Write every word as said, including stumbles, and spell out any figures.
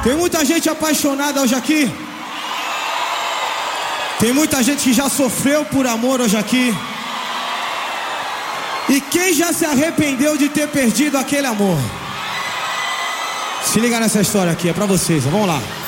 Tem muita gente apaixonada hoje aqui. Tem muita gente que já sofreu por amor hoje aqui. E quem já se arrependeu de ter perdido aquele amor? Se liga nessa história aqui, é pra vocês, vamos lá.